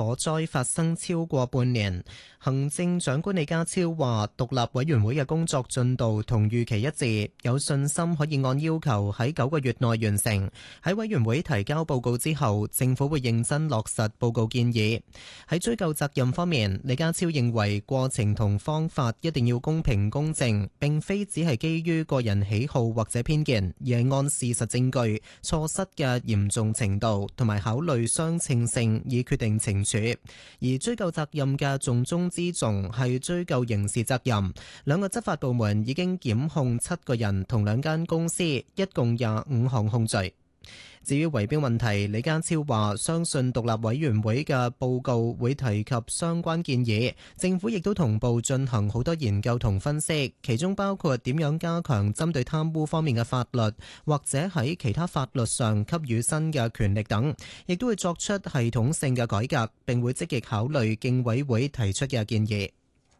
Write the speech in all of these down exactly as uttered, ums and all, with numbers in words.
火災發生超過半年。行政長官李家超話，獨立委員會嘅工作進度同預期一致，有信心可以按要求喺九個月內完成。喺委員會提交報告之後，政府會認真落實報告建議。喺追究責任方面，李家超認為過程同方法一定要公平公正，並非只係基於個人喜好或者偏見，而係按事實證據、錯失嘅嚴重程度同埋考慮相稱性以決定懲處。而追究責任嘅重中之重係追究刑事責任。兩個執法部門已經檢控七個人同兩間公司，一共廿五項控罪。至於圍標問題，李家超話相信獨立委員會嘅報告會提及相關建議，政府亦都同步進行好多研究同分析，其中包括點樣加強針對貪污方面嘅法律，或者喺其他法律上給予新嘅權力等，亦都會作出系統性嘅改革，並會積極考慮競委會提出嘅建議。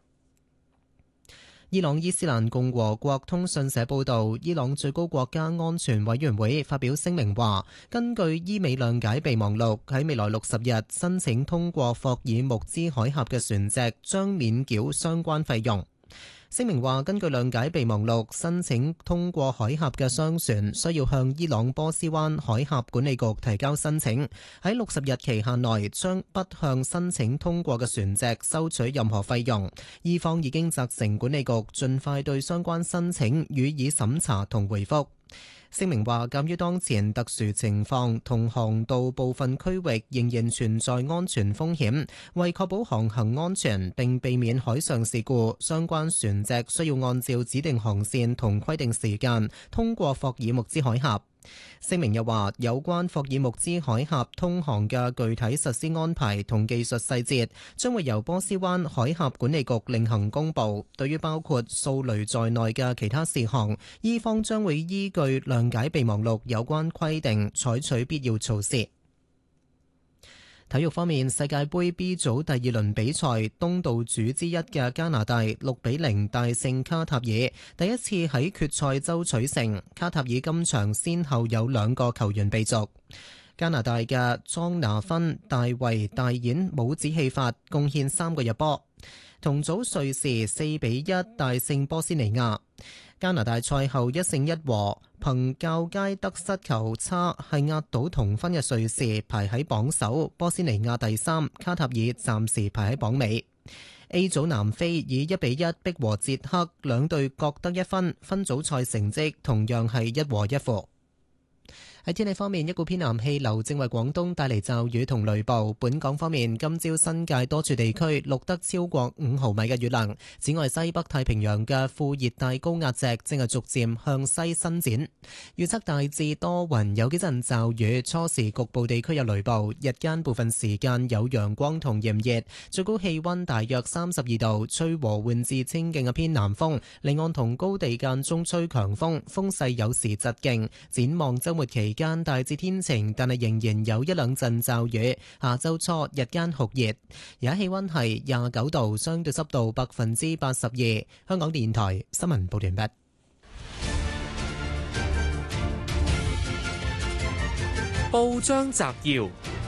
伊朗伊斯蘭共和國通訊社報導，伊朗最高國家安全委員會發表聲明話，根據伊美諒解備忘錄，喺未來六十日申請通過霍爾木茲海峽嘅船隻將免繳相關費用。聲明話，根據諒解備忘錄，申請通過海峽嘅商船需要向伊朗波斯灣海峽管理局提交申請，喺六十日期限內將不向申請通過嘅船隻收取任何費用。伊方已經責成管理局盡快對相關申請予以審查同回覆。聲明話，鑑於當前特殊情況同航道部分區域仍然存在安全風險，為確保航行安全並避免海上事故，相關船隻需要按照指定航線同規定時間通過霍爾木茲海峽。聲明又話，有關霍爾木茲海峽通航嘅具體實施安排同技術細節將會由波斯灣海峽管理局另行公佈。對於包括掃雷在內嘅其他事項，伊方將會依據諒解備忘錄有關規定採取必要措施。體育方面，世界盃 B 組第二輪比賽，東道主之一嘅加拿大六比零大勝卡塔爾，第一次喺決賽周取勝。卡塔爾今場先後有兩個球員被逐。加拿大嘅莊拿芬大衛大演帽子戲法，貢獻三個入波。同組瑞士四比一大勝波斯尼亞。加拿大賽後一勝一和，憑較佳得失球差係壓倒同分嘅瑞士排喺榜首，波斯尼亞第三，卡塔爾暫時排喺榜尾。A 組南非以一比一逼和捷克，兩隊各得一分，分組賽成績同樣係一和一負。喺天氣方面，一股偏南氣流正為廣東帶嚟驟雨同雷暴。本港方面，今朝新界多處地區錄得超過五毫米嘅雨量。此外，西北太平洋嘅副熱帶高壓脊正係逐漸向西伸展。預測大致多雲，有幾陣驟雨，初時局部地區有雷暴，日間部分時間有陽光同炎熱，最高氣溫大約三十二度，吹和緩至清勁嘅偏南風，離岸同高地間中吹強風，風勢有時疾勁。展望週末期間大致天晴，但係仍然有一兩陣驟雨。下周初日間酷熱，而家氣溫係廿九度，相對濕度百分之八十二。香港電台新聞報道完畢。 報章摘要，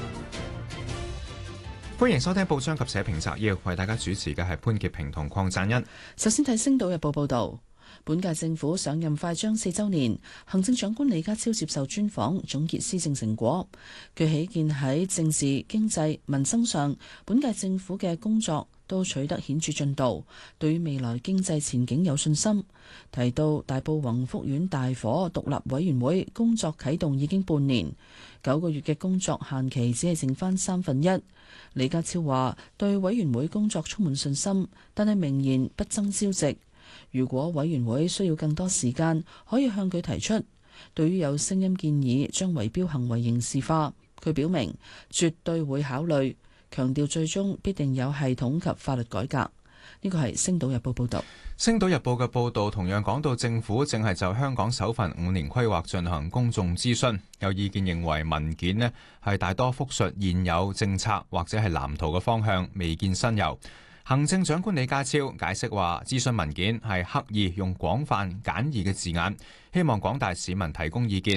歡迎收聽報章及社評摘要，為大家主持嘅係潘潔平同鄺贊恩。 首先睇《星島日報》報道。本屆政府上任快將四週年，行政長官李家超接受專訪，總結施政成果。佢喜見喺政治、經濟、民生上，本屆政府嘅工作都取得顯著進度，對於未來經濟前景有信心。提到大埔宏福苑大火獨立委員會工作啟動已經半年，九個月嘅工作限期只係剩翻三分一。李家超話對委員會工作充滿信心，但係明言不爭朝夕。如果委員會需要更多時間，可以向佢提出。對於有聲音建議將圍標行為刑事化，佢表明絕對會考慮，強調最終必定有系統及法律改革。呢個係《星島日報》報導。《 星島日報》嘅報導同樣講到，政府正係就香港首份五年規劃進行公眾諮詢，有意見認為文件呢係大多複述現有政策或者係藍圖嘅方向，未見新猷。行政長官李家超解釋話，諮詢文件係刻意用廣泛簡易嘅字眼，希望廣大市民提供意見。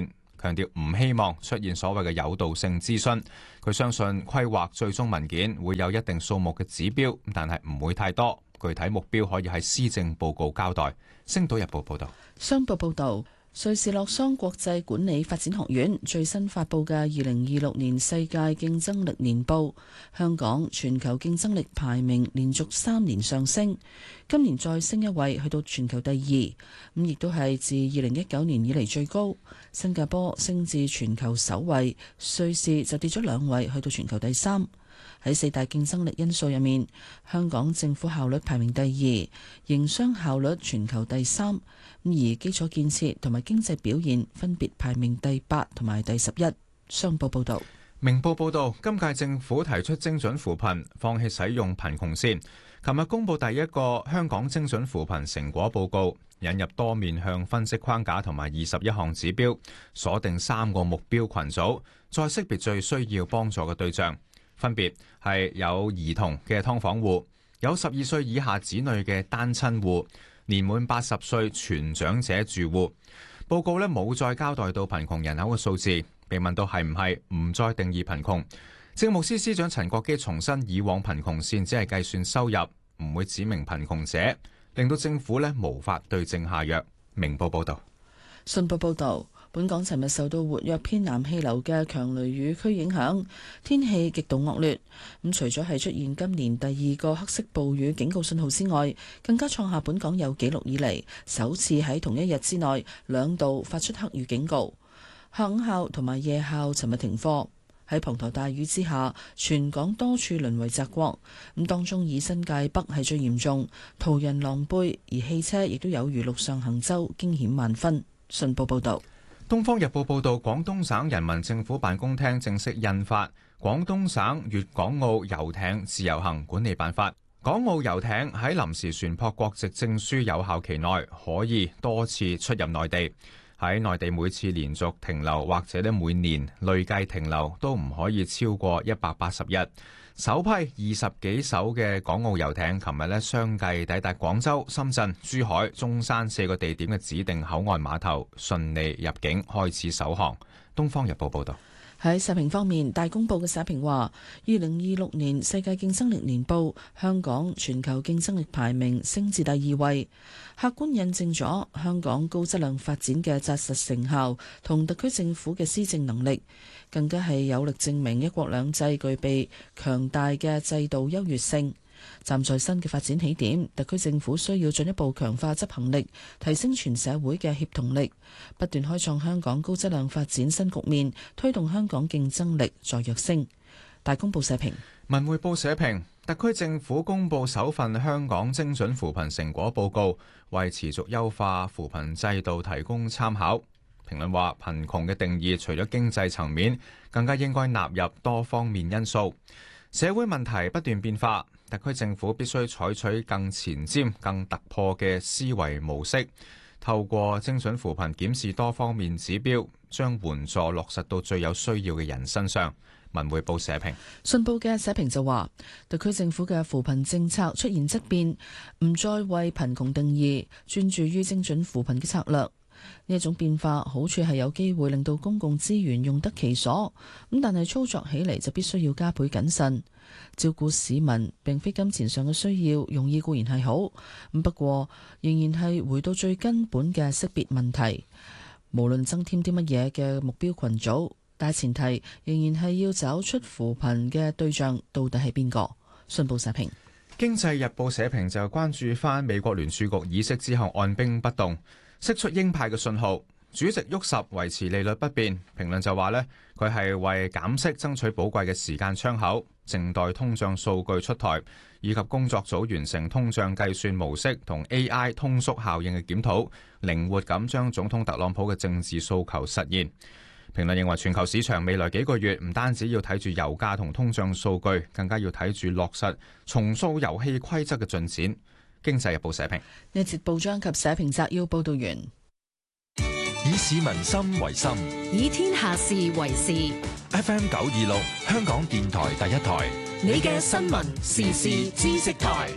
強調唔希望出現所謂嘅有道性諮詢。佢相信規劃最終文件會有一定數目嘅指標，但係唔會太多。具體目標可以喺施政報告交代。星島日報報道。 商報報導。瑞士洛桑國際管理發展學院最新發布嘅二零二六年世界競爭力年報，香港全球競爭力排名連續三年上升，今年再升一位去到全球第二，咁亦都係自二零一九年以嚟最高。新加坡升至全球首位，瑞士就跌咗兩位去到全球第三。喺四大競爭力因素入面，香港政府效率排名第二，營商效率全球第三，而基礎建設同埋經濟表現分別排名第八同埋第十一。商報報導。 明報報導，今屆政府提出精準扶貧，放棄使用貧窮線。琴日公布第一個香港精準扶貧成果報告，引入多面向分析框架同埋二十一項指標，鎖定三個目標群組，再識別最需要幫助嘅對象。分別係有兒童嘅劏房戶，有十二歲以下子女嘅單親戶，年滿八十歲全長者住戶。報告呢冇再交代到貧窮人口嘅數字。被問到係唔係唔再定義貧窮，政務司司長陳國基重申以往貧窮線只係計算收入，唔會指明貧窮者，令到政府呢無法對症下藥。明報報道。 信報報導。本港尋日受到活躍偏南氣流嘅強雷雨區影響，天氣極度惡劣。咁除咗係出現今年第二個黑色暴雨警告信號之外，更加創下本港有紀錄以嚟首次喺同一日之內兩度發出黑雨警告。下午校同埋夜校尋日停課。喺滂沱大雨之下，全港多處淪為澤國。咁當中以新界北係最嚴重，途人狼狽，而汽車亦都有如陸上行舟，驚險萬分。信報報導。 《東方日報》報導，廣東省人民政府辦公廳正式印發《廣東省粵港澳遊艇自由行管理辦法》。港澳遊艇喺臨時船舶國籍證書有效期內，可以多次出入內地。喺內地每次連續停留或者咧每年累計停留都唔可以超過一百八十日。首批二十幾艘嘅港澳遊艇，琴日咧相繼抵達廣州、深圳、珠海、中山四個地點嘅指定口岸碼頭，順利入境開始首航。《東方日報》報道。 喺社評方面，大公報嘅社評話：二零二六年世界競爭力年報，香港全球競爭力排名升至第二位，客觀印證咗香港高質量發展嘅紮實成效同特區政府嘅施政能力，更加係有力證明一國兩制具備強大嘅制度優越性。站在新嘅發展起點，特區政府需要進一步強化執行力，提升全社會嘅協同力，不斷開創香港高質量發展新局面，推動香港競爭力再躍升。大公報社評。 文匯報社評，特區政府公布首份香港精準扶貧成果報告，為持續優化扶貧制度提供參考。評論話，貧窮嘅定義除咗經濟層面，更加應該納入多方面因素。社會問題不斷變化，特區政府必須採取更前瞻、更突破嘅思維模式，透過精準扶貧檢視多方面指標，將援助落實到最有需要嘅人身上。文匯報社評。 信報嘅社評就話，特區政府嘅扶貧政策出現質變，唔再為貧窮定義，專注於精準扶貧嘅策略。呢一種變化好處係有機會令到公共資源用得其所，咁但係操作起嚟就必須要加倍謹慎。照顧市民並非金錢上嘅需要，容易固然係好，咁不過仍然係回到最根本嘅識別問題。無論增添啲乜嘢嘅目標群組，大前提仍然係要找出扶貧嘅對象到底係邊個。信報社評。 經濟日報社評就關注翻美國聯儲局議息之後按兵不動，釋出鷹派嘅信號，主席沃什維持利率不變。評論就話呢，佢係為減息爭取寶貴嘅時間窗口，靜待通脹數據出台，以及工作組完成通脹計算模式同 A I 通縮效應嘅檢討，靈活咁將總統特朗普嘅政治訴求實現。評論認為，全球市場未來幾個月唔單止要睇住油價同通脹數據，更加要睇住落實重塑遊戲規則嘅進展。經濟日報社評。 呢節報章及社評摘要報道完。 以市民心為心， 以天下事為事。 F M 九二六，香港電台第一台， 你嘅新聞時事知識台。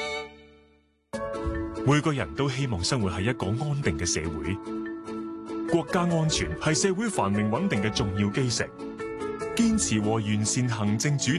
每個人都希望生活喺一個安定嘅社會， 國家安全係社會繁榮穩定嘅重要基石。堅持和完善行政主